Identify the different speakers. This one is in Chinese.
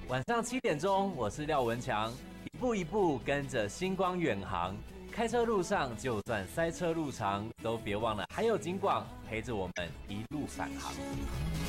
Speaker 1: 晚上7点钟，我是廖文强，一步一步跟着星光远航。开车路上，就算塞车路长，都别忘了还有警广陪着我们一路返航。